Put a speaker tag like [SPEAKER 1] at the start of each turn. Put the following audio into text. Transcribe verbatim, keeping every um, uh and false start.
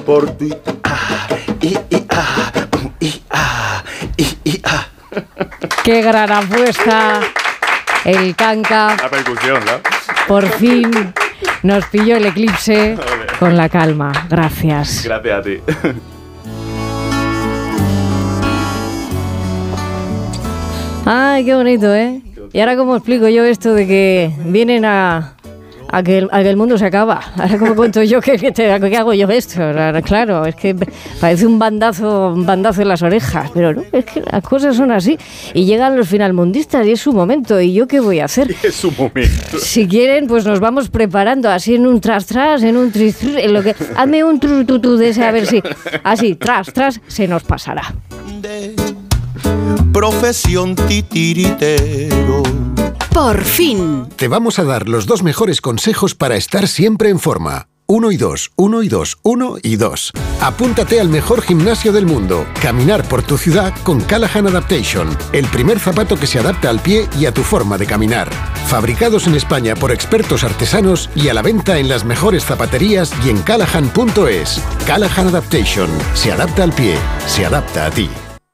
[SPEAKER 1] por ti. Ah, y, y, ah, y, ah, y, y, ah.
[SPEAKER 2] ¡Qué gran apuesta! El canca.
[SPEAKER 1] La percusión, ¿no?
[SPEAKER 2] Por fin nos pilló el eclipse con la calma. Gracias.
[SPEAKER 1] Gracias a ti.
[SPEAKER 2] Ay, qué bonito, ¿eh? Y ahora, ¿cómo explico yo esto de que vienen a, a, que, el, a que el mundo se acaba? Ahora, ¿cómo cuento yo que, que, te, que hago yo esto? Ahora, claro, es que parece un bandazo, un bandazo en las orejas, pero no, es que las cosas son así. Y llegan los finalmundistas y es su momento. ¿Y yo qué voy a hacer?
[SPEAKER 1] Es su momento.
[SPEAKER 2] Si quieren, pues nos vamos preparando así en un tras-tras, en un tris en lo que... Hazme un tru-tu-tu de ese, a ver si... Así, tras-tras, se nos pasará.
[SPEAKER 3] Profesión titiritero.
[SPEAKER 4] Por fin.
[SPEAKER 5] Te vamos a dar los dos mejores consejos para estar siempre en forma. Uno y dos, uno y dos, uno y dos. Apúntate al mejor gimnasio del mundo. Caminar por tu ciudad con Callahan Adaptation. El primer zapato que se adapta al pie y a tu forma de caminar. Fabricados en España por expertos artesanos y a la venta en las mejores zapaterías y en callahan punto es. Callahan Adaptation. Se adapta al pie. Se adapta a ti.